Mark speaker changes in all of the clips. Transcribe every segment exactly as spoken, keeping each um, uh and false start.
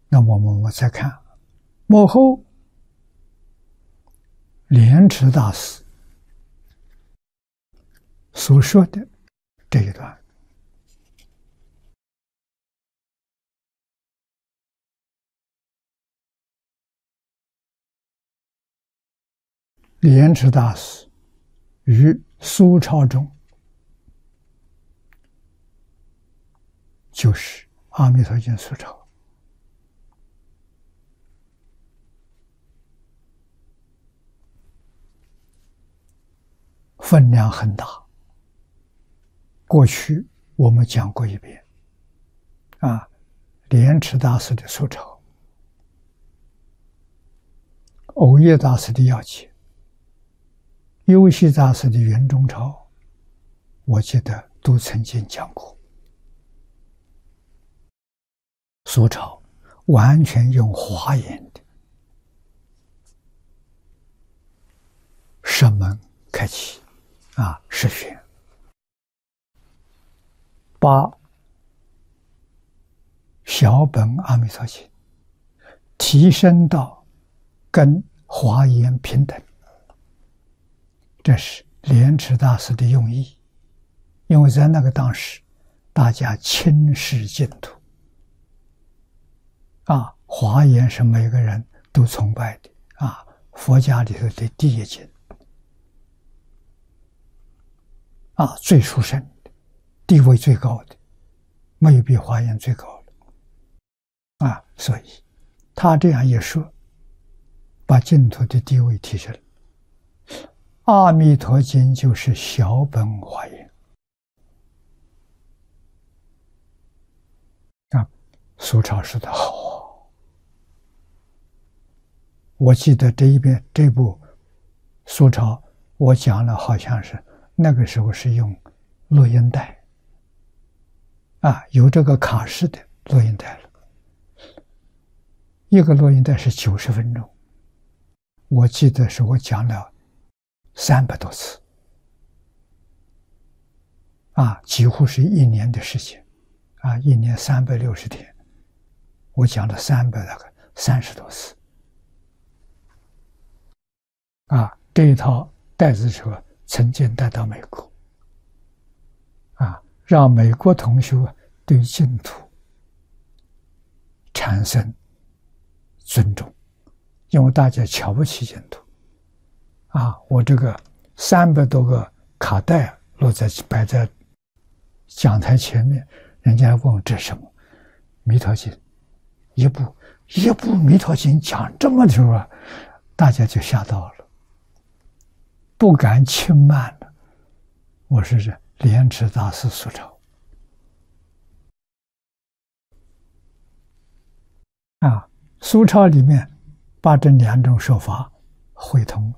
Speaker 1: 那么我们再看幕后莲池大师所说的这一段。莲池大师于苏超中，就是《阿弥陀经》苏超，分量很大。过去我们讲过一遍，啊，莲池大师的苏超，藕叶大师的要解，幽西大师的圆中钞，我记得都曾经讲过。苏超完全用华严的声门开启，啊，实选，把小本阿弥陀经提升到跟华严平等，这是莲池大师的用意。因为在那个当时，大家轻视净土，啊，华严是每个人都崇拜的，啊，佛家里头的第一经，啊，最殊胜的，地位最高的，没有比华严最高的，啊，所以他这样一说，把净土的地位提升了。阿弥陀经就是小本华严。啊，苏超说的好，我记得这一遍这部苏超，我讲了，好像是那个时候是用录音带，啊，有这个卡式的录音带了，一个录音带是九十分钟，我记得是我讲了三百多次，啊，几乎是一年的时间。啊，一年三百六十天，我讲了三百大概三十多次。啊，这一套带子车曾经带到美国，啊，让美国同学对净土产生尊重，因为大家瞧不起净土。啊，我这个三百多个卡带落在摆在讲台前面。人家问这是什么？弥陀经，一部一部弥陀经讲这么久啊，大家就吓到了，不敢轻慢了。我是这莲池大师所抄啊，苏超里面把这两种说法汇通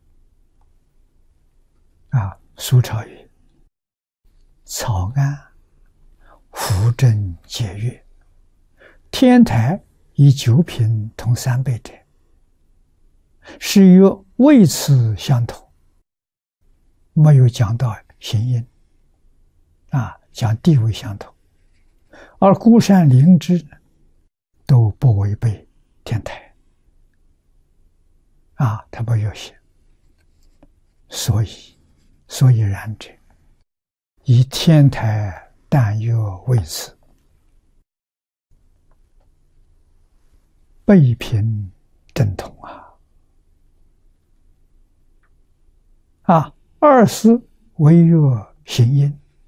Speaker 1: 了啊。苏超语草案扶正解悦，天台以九品同三倍者，是与位次相同，没有讲到行音，啊，讲地位相同，而孤山灵芝都不违背天台，啊，他不有写，所以所以然者，以天台但有位次，背平正统啊！啊，二是唯有行音，